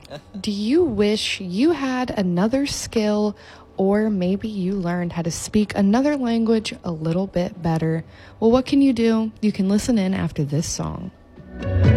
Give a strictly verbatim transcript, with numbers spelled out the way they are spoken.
Do you wish you had another skill, or maybe you learned how to speak another language a little bit better? Well, what can you do? You can listen in after this song.